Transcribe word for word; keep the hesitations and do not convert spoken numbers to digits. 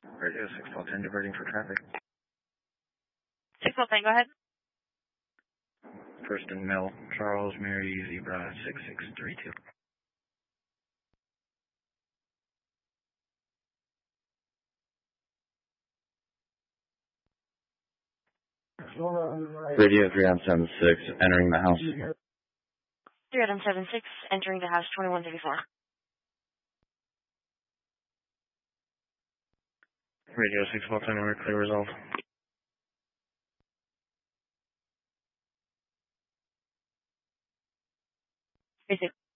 Radio six twelve ten, diverting for traffic. six twelve ten, go ahead. First and Mill, Charles, Mary, Zebra, six six three two. Radio three on seven six, entering the house. three on seven six, entering the house, twenty-one thirty-four. Radio six twelve ten, order clear resolved. Basic.